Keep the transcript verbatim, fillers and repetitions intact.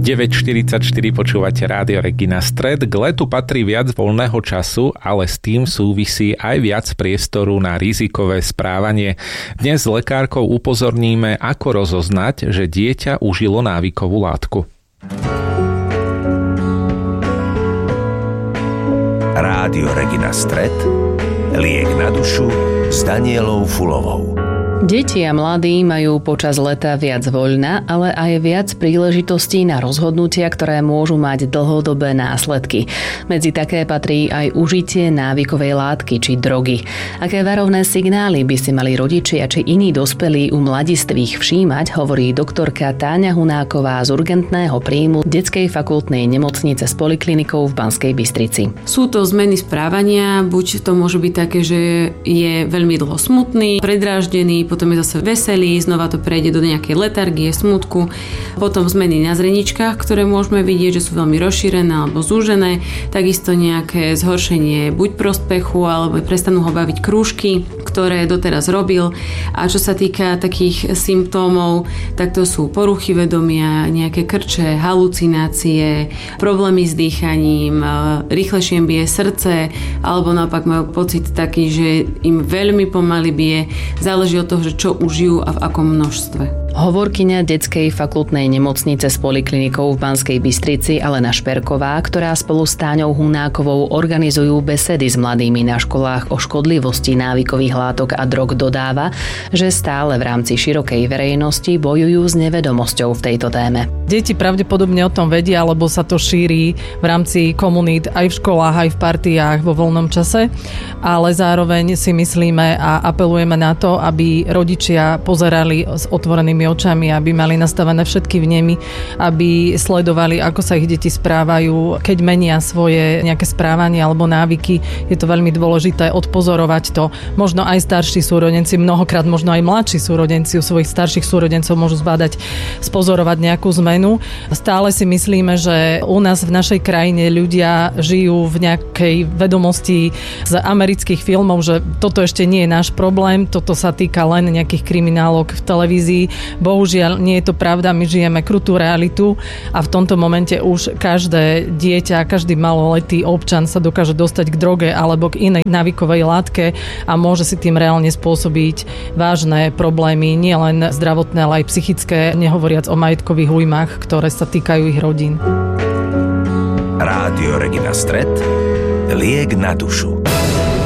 deväť štyridsaťštyri počúvate Rádio Regina Stred. K letu patrí viac voľného času, ale s tým súvisí aj viac priestoru na rizikové správanie. Dnes s lekárkou upozorníme, ako rozoznať, že dieťa užilo návykovú látku. Rádio Regina Stred. Liek na dušu s Danielou Fulovou. Deti a mladí majú počas leta viac voľna, ale aj viac príležitostí na rozhodnutia, ktoré môžu mať dlhodobé následky. Medzi také patrí aj užitie návykovej látky či drogy. Aké varovné signály by si mali rodičia či iní dospelí u mladistvých všímať, hovorí doktorka Táňa Hunáková z urgentného príjmu Detskej fakultnej nemocnice s poliklinikou v Banskej Bystrici. Sú to zmeny správania, buď to môže byť také, že je veľmi dlho smutný, predráždený, potom je zase veselý, znova to prejde do nejakej letargie, smutku. Potom zmeny na zreničkách, ktoré môžeme vidieť, že sú veľmi rozšírené alebo zúžené. Takisto nejaké zhoršenie buď prospechu, alebo prestanú ho baviť krúžky, ktoré doteraz robil. A čo sa týka takých symptómov, tak to sú poruchy vedomia, nejaké krče, halucinácie, problémy s dýchaním, rýchlejšie im bije srdce, alebo naopak majú pocit taký, že im veľmi pomaly bije. Záleží od toho, že čo užijú a v akom množstve. Hovorkyňa Detskej fakultnej nemocnice s poliklinikou v Banskej Bystrici Alena Šperková, ktorá spolu s Táňou Hunákovou organizujú besedy s mladými na školách o škodlivosti návykových látok a drog, dodáva, že stále v rámci širokej verejnosti bojujú s nevedomosťou v tejto téme. Deti pravdepodobne o tom vedia, lebo sa to šíri v rámci komunít aj v školách, aj v partiách vo voľnom čase, ale zároveň si myslíme a apelujeme na to, aby rodičia pozerali s otvorenými očami, aby mali nastavené všetky vnemy, aby sledovali, ako sa ich deti správajú, keď menia svoje nejaké správanie alebo návyky. Je to veľmi dôležité odpozorovať to. Možno aj starší súrodenci, mnohokrát možno aj mladší súrodenci u svojich starších súrodencov môžu zbadať, spozorovať nejakú zmenu. Stále si myslíme, že u nás v našej krajine ľudia žijú v nejakej vedomosti z amerických filmov, že toto ešte nie je náš problém, toto sa týka len nejakých kriminálok v televízii. Bohužiaľ, nie je to pravda, my žijeme krutú realitu a v tomto momente už každé dieťa, každý maloletý občan sa dokáže dostať k droge alebo k inej návykovej látke a môže si tým reálne spôsobiť vážne problémy, nielen zdravotné, ale aj psychické, nehovoriac o majetkových újmach, ktoré sa týkajú ich rodín. Rádio Regina Stred. Liek na dušu.